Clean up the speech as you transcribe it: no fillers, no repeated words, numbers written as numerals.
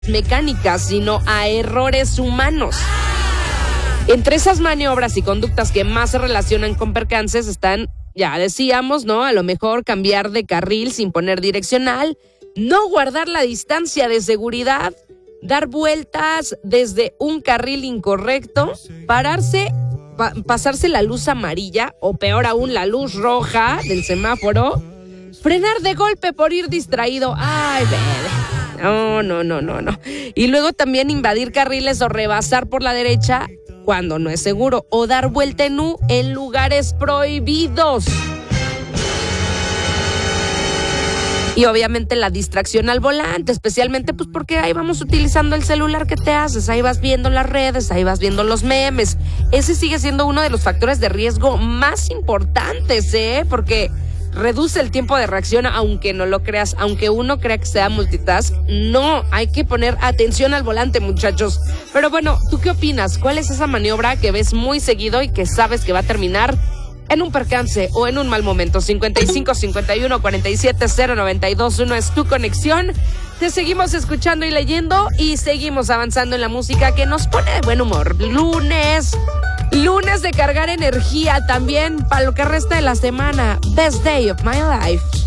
mecánicas, sino a errores humanos. Entre esas maniobras y conductas que más se relacionan con percances están, ya decíamos, ¿no? A lo mejor cambiar de carril sin poner direccional, no guardar la distancia de seguridad, dar vueltas desde un carril incorrecto, pasarse la luz amarilla o peor aún la luz roja del semáforo, frenar de golpe por ir distraído. Ay, bebé. No. Y luego también invadir carriles o rebasar por la derecha cuando no es seguro o dar vuelta en U en lugares prohibidos. Y obviamente la distracción al volante, especialmente pues porque ahí vamos utilizando el celular que te haces, ahí vas viendo las redes, ahí vas viendo los memes. Ese sigue siendo uno de los factores de riesgo más importantes, porque reduce el tiempo de reacción, aunque no lo creas, aunque uno crea que sea multitask. No, hay que poner atención al volante, muchachos. Pero bueno, ¿tú qué opinas? ¿Cuál es esa maniobra que ves muy seguido y que sabes que va a terminar en un percance o en un mal momento? 55 51 47 092 1 es tu conexión. Te seguimos escuchando y leyendo y seguimos avanzando en la música que nos pone de buen humor. Lunes de cargar energía también para lo que resta de la semana. Best day of my life.